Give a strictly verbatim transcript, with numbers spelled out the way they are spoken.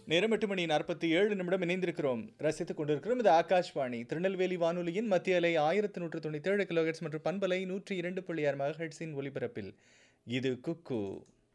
நேரம் எட்டு மணி நாற்பத்தி ஏழு நிமிடம் இணைந்திருக்கிறோம் ரசித்துக் கொண்டிருக்கிறோம். இது ஆகாஷ்வாணி திருநெல்வேலி வானொலியின் மத்திய அலை ஆயிரத்தி நூற்று தொண்ணூத்தி ஏழு கிலோஹெட்ஸ் மற்றும் பண்பலை நூற்றி இரண்டு புள்ளி ஆறு மெகாஹெட்ஸின் ஒலிபரப்பில் இது குக்கு.